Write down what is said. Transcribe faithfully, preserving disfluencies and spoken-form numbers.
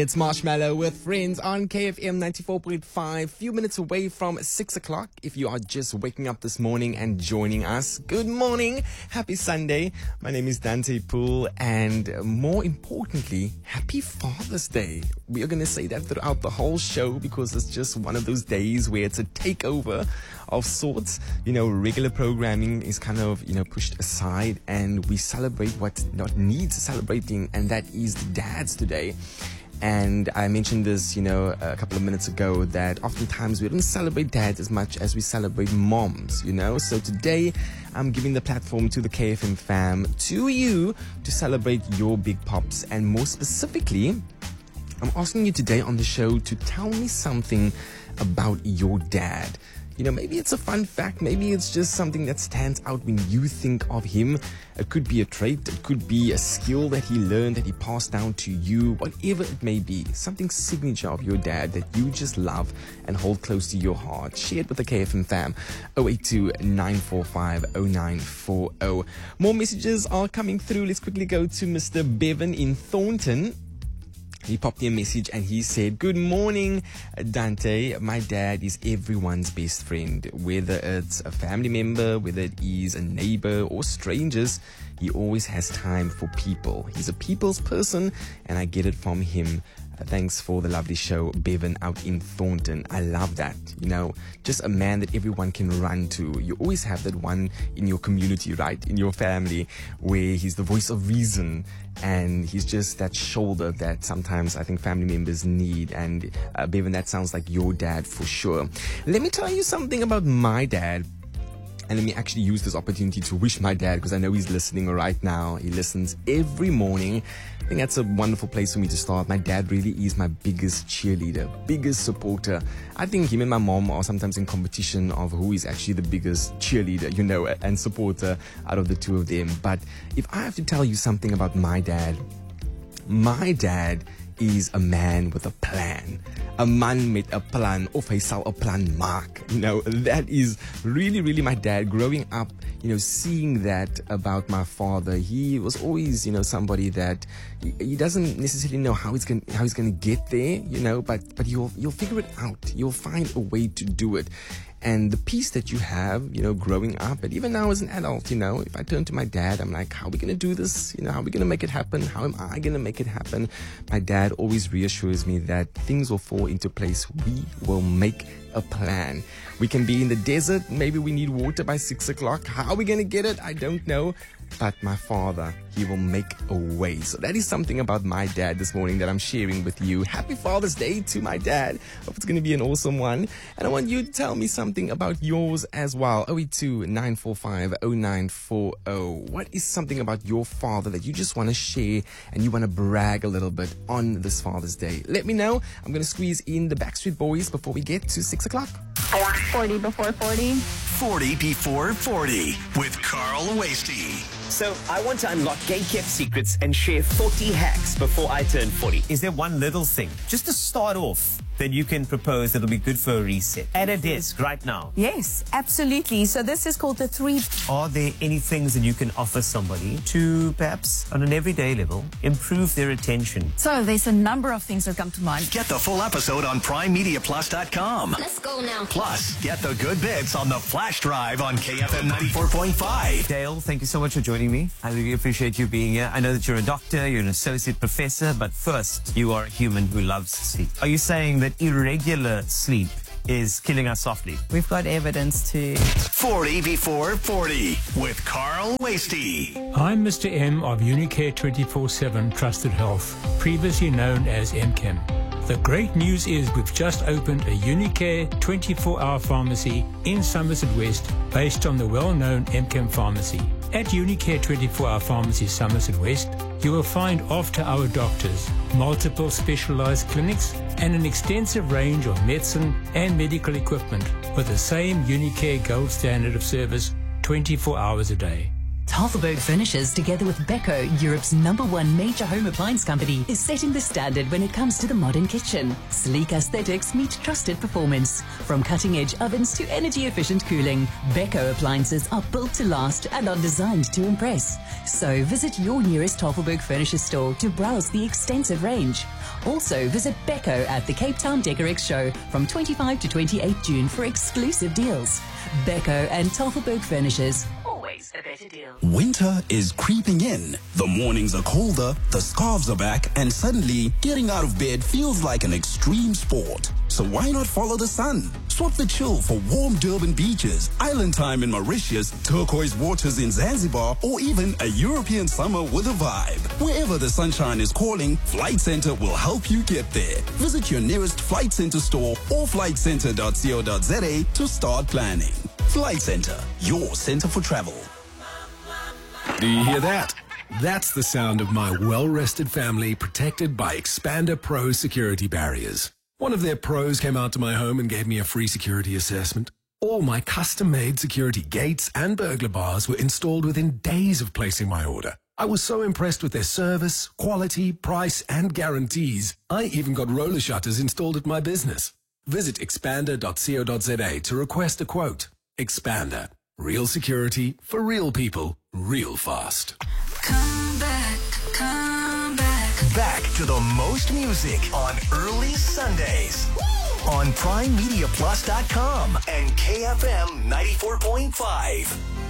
It's Marshmallow with friends on K F M ninety-four point five, few minutes away from six o'clock. If you are just waking up this morning and joining us, good morning, happy Sunday. My name is Dante Poole, and more importantly, happy Father's Day. We are going to say that throughout the whole show because it's just one of those days where it's a takeover of sorts. You know, regular programming is kind of, you know, pushed aside, and we celebrate what not needs celebrating, and that is the dads today. And I mentioned this, you know, a couple of minutes ago, that oftentimes we don't celebrate dads as much as we celebrate moms, you know. So today I'm giving the platform to the K F M fam, to you, to celebrate your big pops. And more specifically, I'm asking you today on the show to tell me something about your dad. You know, maybe it's a fun fact, maybe it's just something that stands out when you think of him. It could be a trait, it could be a skill that he learned, that he passed down to you, whatever it may be. Something signature of your dad that you just love and hold close to your heart. Share it with the K F M fam. oh eight two, nine four five, oh nine four oh. More messages are coming through. Let's quickly go to Mister Bevan in Thornton. He popped me a message and he said, "Good morning, Dante. My dad is everyone's best friend. Whether it's a family member, whether it is a neighbor or strangers, he always has time for people. He's a people's person, and I get it from him. Thanks for the lovely show, Bevan out in Thornton." I love that. You know, just a man that everyone can run to. You always have that one in your community, right? In your family, where he's the voice of reason, and he's just that shoulder that sometimes I think family members need. And uh, Bevan, that sounds like your dad for sure. Let me tell you something about my dad. And let me actually use this opportunity to wish my dad, because I know he's listening right now. He listens every morning. I think that's a wonderful place for me to start. My dad really is my biggest cheerleader, biggest supporter. I think him and my mom are sometimes in competition of who is actually the biggest cheerleader, you know, and supporter out of the two of them. But if I have to tell you something about my dad, my dad is a man with a plan. A man met a plan, of hy sal a plan maak. You know, that is really, really my dad. Growing up, you know, seeing that about my father, he was always, you know, somebody that he, he doesn't necessarily know how he's going how he's going to get there, you know, but but you'll you'll figure it out. You'll find a way to do it. And the peace that you have, you know, growing up, and even now as an adult, you know, if I turn to my dad, I'm like, how are we going to do this? You know, how are we going to make it happen? How am I going to make it happen? My dad always reassures me that things will fall into place. We will make a plan. We can be in the desert. Maybe we need water by six o'clock. How are we going to get it? I don't know. But my father, he will make a way. So that is something about my dad this morning that I'm sharing with you. Happy Father's Day to my dad. Hope it's going to be an awesome one. And I want you to tell me something about yours as well. oh eight two, nine four five, oh nine four oh. What is something about your father that you just want to share and you want to brag a little bit on this Father's Day? Let me know. I'm going to squeeze in the Backstreet Boys before we get to six o'clock. forty before forty. forty before forty with Carl Wasty. So I want to unlock gay-kept secrets and share forty hacks before I turn forty. Is there one little thing, just to start off, that you can propose that'll be good for a reset? At a desk right now. Yes, absolutely. So this is called the three. Are there any things that you can offer somebody to perhaps, on an everyday level, improve their attention? So there's a number of things that come to mind. Get the full episode on prime media plus dot com. Let's go now. Plus, get the good bits on the flash drive on K F M ninety-four point five. Dale, thank you so much for joining me. I really appreciate you being here. I know that you're a doctor, you're an associate professor, but first, you are a human who loves sleep. Are you saying that irregular sleep is killing us softly? We've got evidence to... forty before forty with Carl Wasty. I'm Mister M of Unicare twenty-four seven Trusted Health, previously known as M C H E M. The great news is we've just opened a Unicare twenty-four hour pharmacy in Somerset West based on the well-known M C H E M pharmacy. At Unicare twenty-four hour Pharmacy Somerset West, you will find after-hour doctors, multiple specialized clinics, and an extensive range of medicine and medical equipment with the same Unicare gold standard of service twenty-four hours a day. Tafelberg Furnishers, together with Beko, Europe's number one major home appliance company, is setting the standard when it comes to the modern kitchen. Sleek aesthetics meet trusted performance. From cutting-edge ovens to energy-efficient cooling, Beko appliances are built to last and are designed to impress. So visit your nearest Tafelberg Furniture store to browse the extensive range. Also, visit Beko at the Cape Town Decorex show from twenty-fifth to twenty-eighth June for exclusive deals. Beko and Tafelberg Furnishers. Always a better deal. Winter is creeping in. The mornings are colder, the scarves are back, and suddenly getting out of bed feels like an extreme sport. So why not follow the sun? Swap the chill for warm Durban beaches, island time in Mauritius, turquoise waters in Zanzibar, or even a European summer with a vibe. Wherever the sunshine is calling, Flight Centre will help you get there. Visit your nearest Flight Centre store or flight centre dot co dot za to start planning. Flight Centre, your centre for travel. Do you hear that? That's the sound of my well-rested family protected by Expander Pro security barriers. One of their pros came out to my home and gave me a free security assessment. All my custom-made security gates and burglar bars were installed within days of placing my order. I was so impressed with their service, quality, price, and guarantees. I even got roller shutters installed at my business. Visit expander dot co dot za to request a quote. Expander. Real security for real people, real fast. Come back, come back. Back to the most music on early Sundays on prime media plus dot com and K F M ninety-four point five.